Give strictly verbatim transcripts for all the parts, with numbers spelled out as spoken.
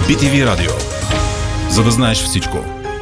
Би Ти Ви Радио. За да знаеш всичко.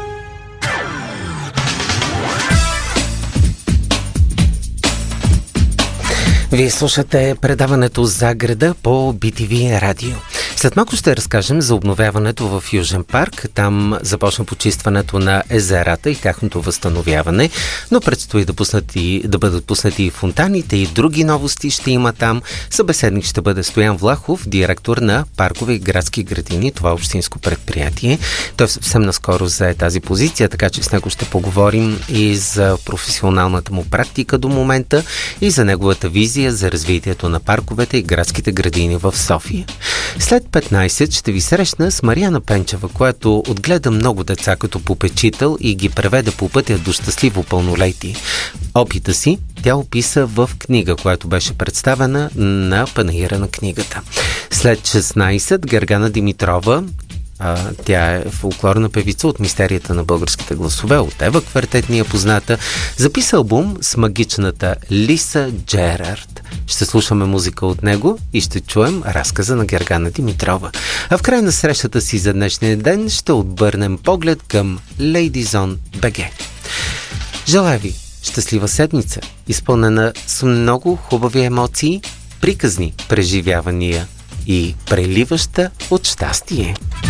Вие слушате предаването За града по Би Ти Ви Радио. След малко ще разкажем за обновяването в Южен парк. Там започна почистването на езерата и тяхното възстановяване, но предстои да, пуснати, да бъдат пуснати и фонтаните, и други новости ще има там. Събеседник ще бъде Стоян Влахов, директор на паркове и градски градини, това общинско предприятие. Той съвсем наскоро зае тази позиция, така че с него ще поговорим и за професионалната му практика до момента и за неговата визия за развитието на парковете и градските градини в София. След петнайсет ще ви срещна с Мариана Пенчева, която отгледа много деца като попечител и ги преведе по пътя до щастливо пълнолетие. Опита си тя описа в книга, която беше представена на панаира на книгата. След шестнайсет Гергана Димитрова, А, тя е фолклорна певица от Мистерията на българските гласове, от Ева Квартет ни е позната, записа албум с магичната Лиса Джерард. Ще слушаме музика от него и ще чуем разказа на Гергана Димитрова. А в край на срещата си за днешния ден ще отбърнем поглед към Ladies би джи. Желая ви щастлива седмица, изпълнена с много хубави емоции, приказни преживявания и преливаща от щастие.